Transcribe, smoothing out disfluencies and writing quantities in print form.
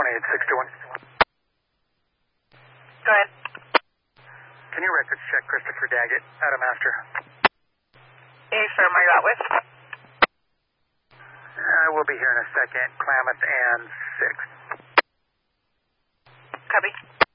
28621. Go ahead. Can you records check Christopher Daggett out of Master? Hey, sir, are you out with? I will be here in a second. Klamath and 6. Copy.